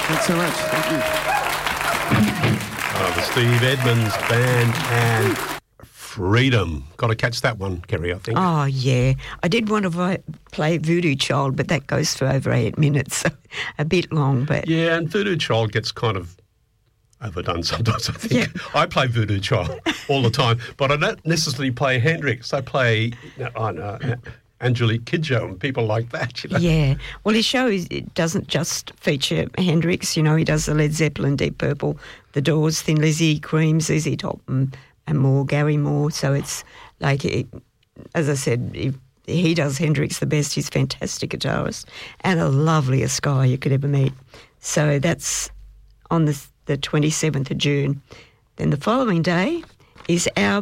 Thanks so much. Thank you. The Steve Edmonds Band and Freedom. Got to catch that one, Kerry, I think. Oh, yeah. I did want to play Voodoo Child, but that goes for over 8 minutes, so a bit long. But yeah, and Voodoo Child gets kind of overdone sometimes, I think. Yeah. I play Voodoo Child all the time, but I don't necessarily play Hendrix. I play Angelique Kidjo and people like that, you know. Yeah. Well, his show it doesn't just feature Hendrix. You know, he does the Led Zeppelin, Deep Purple, The Doors, Thin Lizzy, Cream, ZZ Top and more, Gary Moore. So it's like, as I said, he does Hendrix the best. He's a fantastic guitarist and the loveliest guy you could ever meet. So that's on the 27th of June. Then the following day is our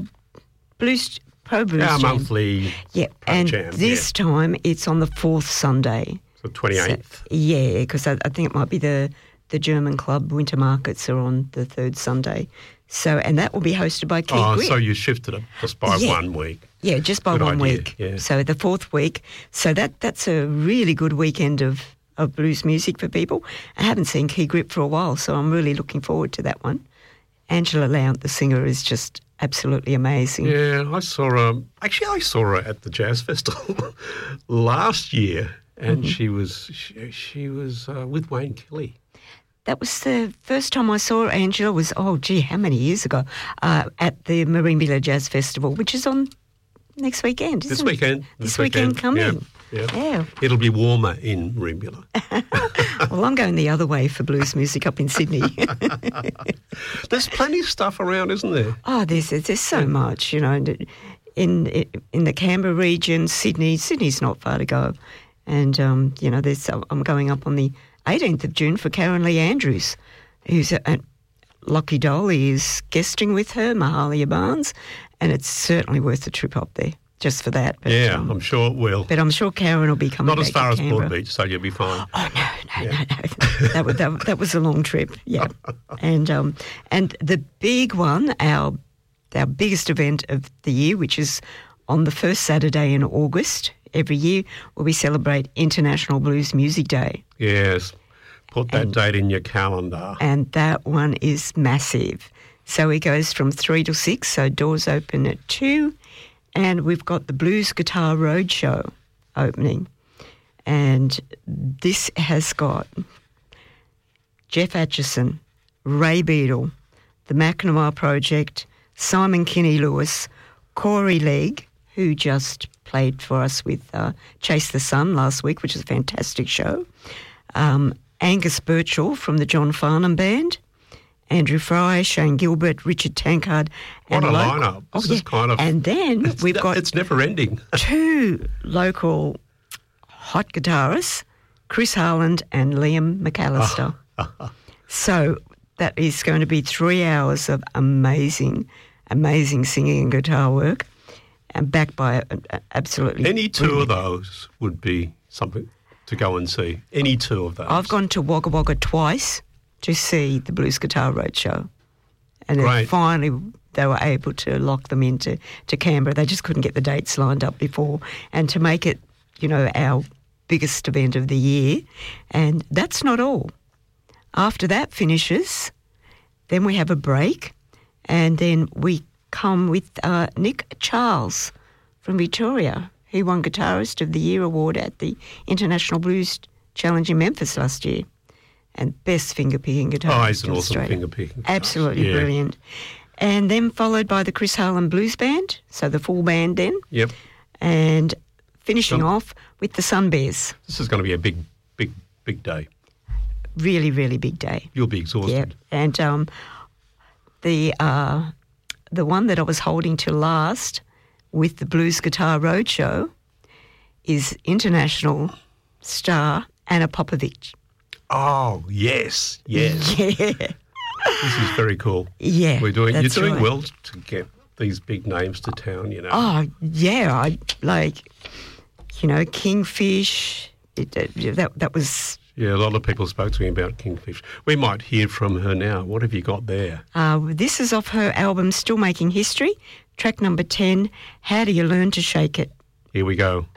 Pro Blues Our Jam. monthly and jam, this time it's on the 4th Sunday. So 28th. So, yeah, because I think it might be the German Club Winter Markets are on the 3rd Sunday. So, and that will be hosted by Keith Grip. So you shifted it just by 1 week. Yeah, just by Good 1 idea, week. yeah. So the 4th week. So that's a really good weekend of blues music for people. I haven't seen Keith Grip for a while, so I'm really looking forward to that one. Angela Lount, the singer, is just absolutely amazing. Yeah, I saw her. Actually, I saw her at the Jazz Festival last year, and she was with Wayne Kelly. That was the first time I saw Angela was, how many years ago, at the Merimbula Jazz Festival, which is on next weekend, isn't it? This weekend coming. Yeah. It'll be warmer in Merimbula. Well, I'm going the other way for blues music up in Sydney. There's plenty of stuff around, isn't there? Oh, there's so much, you know. In the Canberra region, Sydney's not far to go. And, you know, I'm going up on the 18th of June for Karen Lee Andrews, who's at Lockie Dolly is guesting with her, Mahalia Barnes, and it's certainly worth the trip up there. Just for that. But, I'm sure it will. But I'm sure Karen will be coming back. Not as far as Canberra. Broad Beach, so you'll be fine. Oh, no. That was a long trip, yeah. And the big one, our biggest event of the year, which is on the first Saturday in August every year, where we celebrate International Blues Music Day. Yes. Put that date in your calendar. And that one is massive. So it goes from 3 to 6, so doors open at 2. And we've got the Blues Guitar Roadshow opening. And this has got Jeff Atchison, Ray Beadle, the McNamara Project, Simon Kinney-Lewis, Corey Legg, who just played for us with Chase the Sun last week, which is a fantastic show, Angus Birchall from the John Farnham Band, Andrew Fry, Shane Gilbert, Richard Tankard. What a lineup. This is kind of... And then we've got... It's never ending. 2 local hot guitarists, Chris Harland and Liam McAllister. So that is going to be 3 hours of amazing singing and guitar work, and backed by absolutely... Any 2 of those would be something to go and see. Any 2 of those. I've gone to Wagga Wagga twice to see the Blues Guitar Roadshow. And then finally they were able to lock them into Canberra. They just couldn't get the dates lined up before. And to make it, you know, our biggest event of the year. And that's not all. After that finishes, then we have a break. And then we come with Nick Charles from Victoria, who won Guitarist of the Year award at the International Blues Challenge in Memphis last year. And best finger-picking guitarist. Oh, he's an awesome finger-picking. Absolutely brilliant. And then followed by the Chris Harlan Blues Band, so the full band then. Yep. And finishing off with the Sun Bears. This is going to be a big day. Really, really big day. You'll be exhausted. Yeah. And the one that I was holding to last with the Blues Guitar Roadshow is international star Anna Popovic. Oh, yes. Yeah. This is very cool. Yeah, you're doing right. well to get these big names to town, you know. Oh, yeah. I like, you know, Kingfish. That was... Yeah, a lot of people spoke to me about Kingfish. We might hear from her now. What have you got there? This is off her album Still Making History, track number 10, How Do You Learn to Shake It? Here we go.